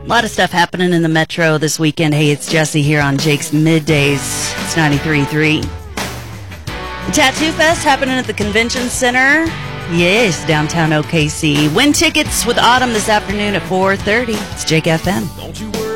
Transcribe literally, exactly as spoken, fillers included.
A lot of stuff happening in the Metro this weekend. Hey, it's Jesse here on Jake's Middays. It's ninety-three point three. The Tattoo Fest happening at the Convention Center. Yes, downtown O K C. Win tickets with Autumn this afternoon at four thirty. It's Jake F M. Don't you worry.